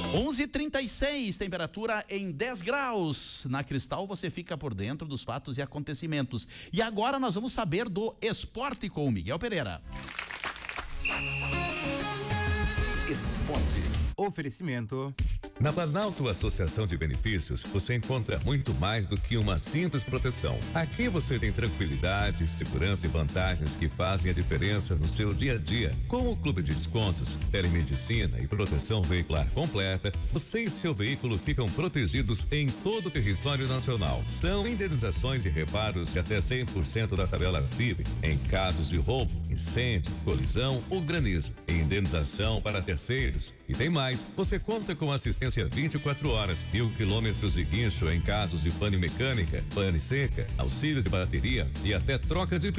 11:36, temperatura em 10 graus. Na Cristal você fica por dentro dos fatos e acontecimentos. E agora nós vamos saber do esporte com o Miguel Pereira. Esportes. Oferecimento. Na Planalto Associação de Benefícios, você encontra muito mais do que uma simples proteção. Aqui você tem tranquilidade, segurança e vantagens que fazem a diferença no seu dia a dia. Com o Clube de Descontos, telemedicina e proteção veicular completa, você e seu veículo ficam protegidos em todo o território nacional. São indenizações e reparos de até 100% da tabela FIP em casos de roubo, incêndio, colisão ou granizo. Indenização para terceiros. E tem mais, você conta com assistência 24 horas, 1.000 quilômetros de guincho em casos de pane mecânica, pane seca, auxílio de bateria e até troca de